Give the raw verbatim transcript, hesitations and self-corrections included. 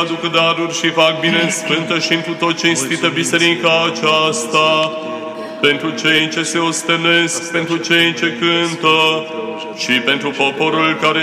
aduc daruri și fac bine în sfântă și întru tot cinstită biserica aceasta, pentru cei ce se ostenesc, pentru cei ce cântă și pentru poporul care